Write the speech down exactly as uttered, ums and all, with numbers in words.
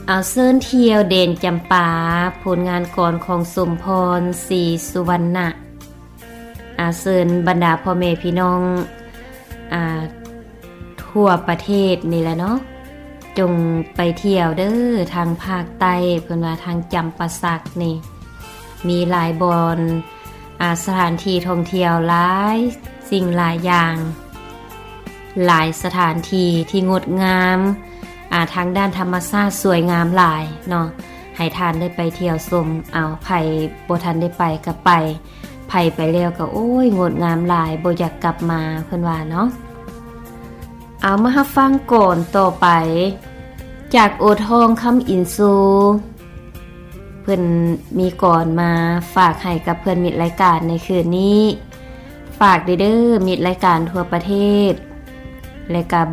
เอาเซิ้นเที่ยวเด่นจำปาผลงานก่อนของสมพรศรีสุวรรณะอาเซิ้นบรรดาพ่อแม่พี่น้องอ่าทั่วประเทศนี่แหละเนาะจงไปเที่ยวเด้อทางภาคใต้เพิ่นว่าทางจำปาสักนี่มีหลายบอนอ่าสถานที่ท่องเที่ยวหลายสิ่งหลายอย่างหลายสถานที่ที่งดงามอ่าทางด้านธรรมชาติสวยงามหลายเนาะให้ทานได้ไปเที่ยวชมเอาไผบ่ทันได้ไปก็ไปไผไปแล้วก็โอ้ยงดงามหลายบ่อยากกลับมาเพิ่นว่าเนาะเอามารับฟังก่อนต่อไปจากโอทองคำอินซูเพิ่นมีก่อนมาฝากให้กับเพื่อนมิตรรายการในคืนนี้ฝากเด้อมิตรรายการทั่วประเทศและก็